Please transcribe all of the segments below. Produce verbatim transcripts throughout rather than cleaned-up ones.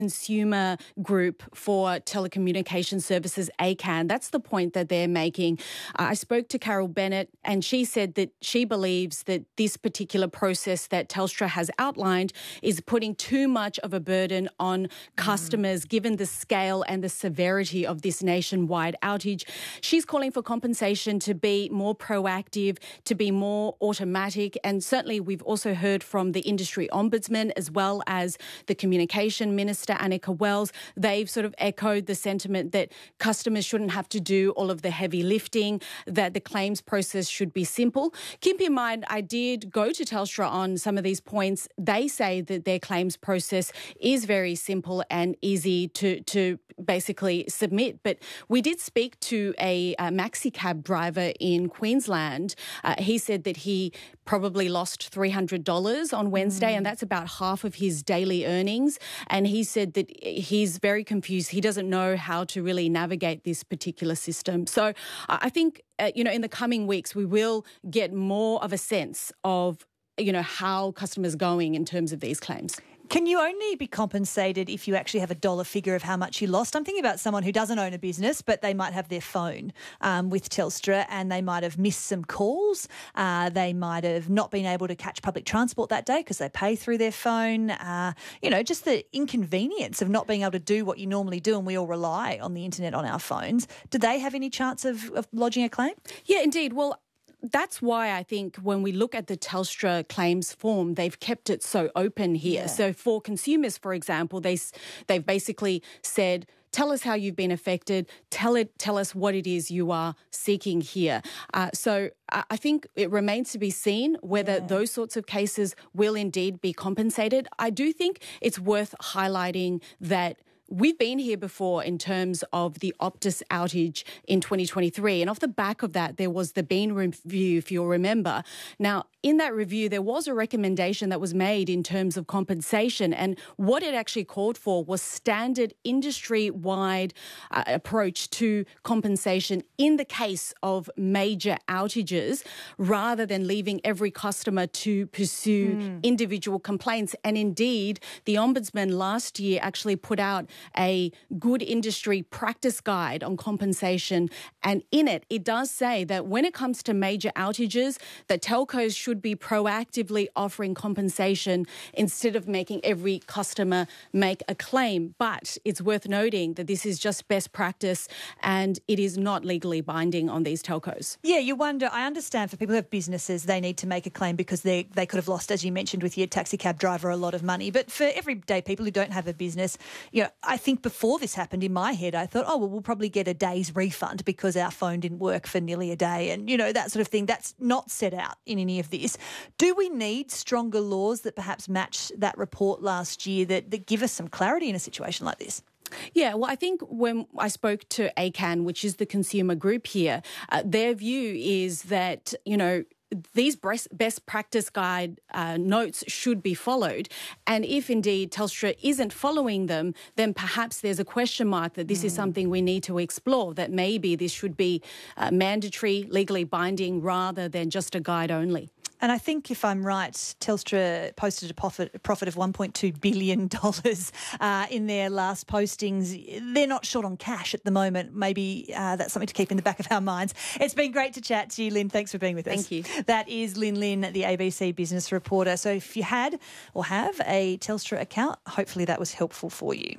consumer group for telecommunication services, A C A N. That's the point that they're making. Uh, I spoke to Carol Bennett and she said that she believes that this particular process that Telstra has outlined is putting too much of a burden on customers, mm. given the scale and the severity of this nationwide outage. She's calling for compensation to be more proactive, to be more automatic, and certainly we've also heard from the industry ombudsman as well as the communication minister, Annika Wells. They've sort of echoed the sentiment that customers shouldn't have to do all of the heavy lifting, that the claims process should be simple. Keep in mind, I did go to Telstra on some of these points. They say that their claims process is very simple and easy to, to basically submit. But we did speak to a, a maxi cab driver in Queensland. Uh, he said that he probably lost three hundred dollars on Wednesday, mm. and that's about half of his daily earnings. And he said that he's very confused. He doesn't know how to really navigate this particular system. So I think, uh, you know, in the coming weeks, we will get more of a sense of, you know, how customers are going in terms of these claims. Can you only be compensated if you actually have a dollar figure of how much you lost? I'm thinking about someone who doesn't own a business, but they might have their phone um, with Telstra and they might have missed some calls. Uh, they might have not been able to catch public transport that day because they pay through their phone. Uh, you know, just the inconvenience of not being able to do what you normally do, and we all rely on the internet on our phones. Do they have any chance of, of lodging a claim? Yeah, indeed. Well, that's why I think when we look at the Telstra claims form, they've kept it so open here. Yeah. So for consumers, for example, they, they've basically said, tell us how you've been affected. Tell it. Tell us what it is you are seeking here. Uh, so I think it remains to be seen whether yeah. those sorts of cases will indeed be compensated. I do think it's worth highlighting that we've been here before in terms of the Optus outage in twenty twenty-three. And off the back of that, there was the Bean review, if you'll remember. Now, in that review, there was a recommendation that was made in terms of compensation. And what it actually called for was standard industry-wide uh, approach to compensation in the case of major outages, rather than leaving every customer to pursue mm. individual complaints. And indeed, the Ombudsman last year actually put out a good industry practice guide on compensation. And in it, it does say that when it comes to major outages, that telcos should be proactively offering compensation instead of making every customer make a claim. But it's worth noting that this is just best practice and it is not legally binding on these telcos. Yeah, you wonder, I understand for people who have businesses, they need to make a claim because they they could have lost, as you mentioned with your taxi cab driver, a lot of money. But for everyday people who don't have a business, you know, I think before this happened in my head, I thought, oh, well, we'll probably get a day's refund because our phone didn't work for nearly a day and, you know, that sort of thing. That's not set out in any of this. Do we need stronger laws that perhaps match that report last year that, that give us some clarity in a situation like this? Yeah, well, I think when I spoke to A C A N, which is the consumer group here, uh, their view is that, you know, these best practice guide uh, notes should be followed. And if indeed Telstra isn't following them, then perhaps there's a question mark that this mm. is something we need to explore, that maybe this should be uh, mandatory, legally binding, rather than just a guide only. And I think, if I'm right, Telstra posted a profit, a profit of one point two billion dollars uh, in their last postings. They're not short on cash at the moment. Maybe uh, that's something to keep in the back of our minds. It's been great to chat to you, Lynn. Thanks for being with us. Thank you. That is Lynn Lynn, the A B C business reporter. So if you had or have a Telstra account, hopefully that was helpful for you.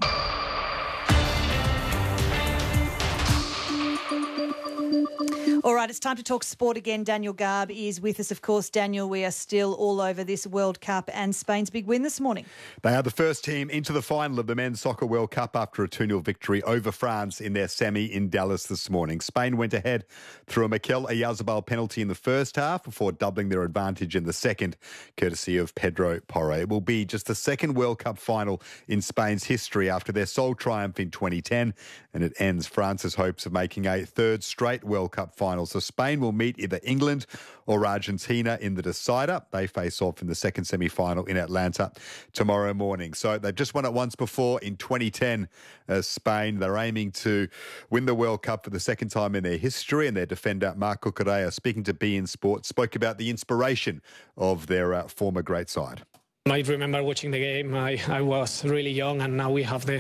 All right, it's time to talk sport again. Daniel Garb is with us, of course. Daniel, we are still all over this World Cup and Spain's big win this morning. They are the first team into the final of the Men's Soccer World Cup after a two nil victory over France in their semi in Dallas this morning. Spain went ahead through a Mikel Oyarzabal penalty in the first half before doubling their advantage in the second, courtesy of Pedro Porro. It will be just the second World Cup final in Spain's history after their sole triumph in twenty ten, and it ends France's hopes of making a third straight World Cup final. So Spain will meet either England or Argentina in the decider. They face off in the second semi-final in Atlanta tomorrow morning. So they've just won it once before in twenty ten, uh, Spain. They're aiming to win the World Cup for the second time in their history, and their defender, Marc Cucurella, speaking to beIN Sport, spoke about the inspiration of their uh, former great side. I remember watching the game. I, I was really young, and now we have the